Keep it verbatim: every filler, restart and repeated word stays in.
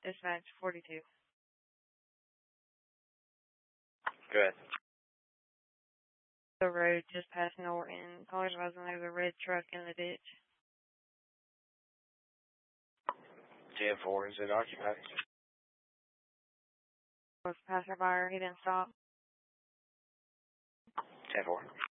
Dispatch forty-two. Go ahead. The road just past Norton. Callers advising there's a red truck in the ditch. ten four, is it occupied? Was passerby, he didn't stop. ten four.